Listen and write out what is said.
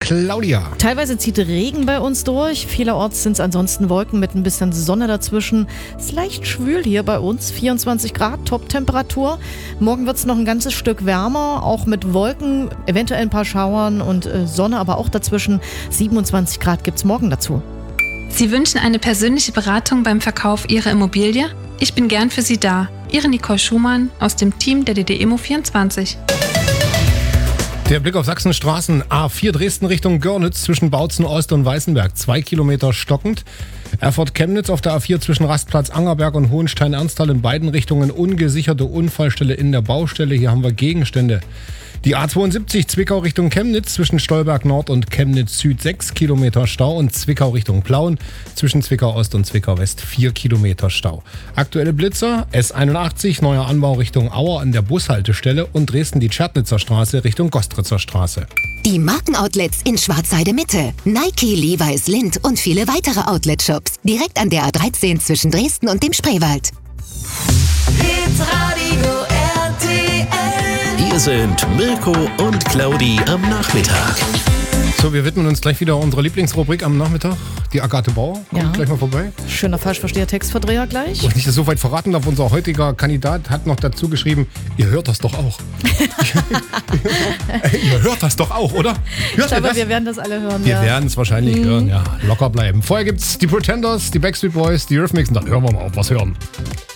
Claudia. Teilweise zieht Regen bei uns durch. Vielerorts sind es ansonsten Wolken mit ein bisschen Sonne dazwischen. Es ist leicht schwül hier bei uns, 24 Grad, Top-Temperatur. Morgen wird es noch ein ganzes Stück wärmer, auch mit Wolken, eventuell ein paar Schauern und Sonne, aber auch dazwischen. 27 Grad gibt es morgen dazu. Sie wünschen eine persönliche Beratung beim Verkauf Ihrer Immobilie? Ich bin gern für Sie da. Ihre Nicole Schumann aus dem Team der DDEMO24. Der Blick auf Sachsenstraßen. A4 Dresden Richtung Görlitz zwischen Bautzen Ost und Weißenberg. 2 Kilometer stockend. Erfurt-Chemnitz auf der A4 zwischen Rastplatz Angerberg und Hohenstein-Ernsthal in beiden Richtungen ungesicherte Unfallstelle in der Baustelle. Hier haben wir Gegenstände. Die A72 Zwickau Richtung Chemnitz zwischen Stolberg Nord und Chemnitz Süd 6 Kilometer Stau und Zwickau Richtung Plauen zwischen Zwickau Ost und Zwickau West 4 Kilometer Stau. Aktuelle Blitzer S81 neuer Anbau Richtung Auer an der Bushaltestelle und Dresden die Tschernitzer Straße Richtung Gostritzer Straße. Die Markenoutlets in Schwarzheide Mitte. Nike, Levi's, Lindt und viele weitere Outlet-Shops. Direkt an der A13 zwischen Dresden und dem Spreewald. Hitradio RTL. Hier sind Mirko und Claudi am Nachmittag. So, wir widmen uns gleich wieder unserer Lieblingsrubrik am Nachmittag. Die Agathe Bauer kommt gleich mal vorbei. Schöner Falschversteher-Textverdreher gleich. Und nicht das so weit verraten darf, unser heutiger Kandidat hat noch dazu geschrieben, ihr hört das doch auch. Ihr hört das doch auch, oder? Hört Aber wir werden das alle hören. Wir werden es wahrscheinlich hören, ja. Locker bleiben. Vorher gibt's die Pretenders, die Backstreet Boys, die Eurythmics und dann hören wir mal auf was hören.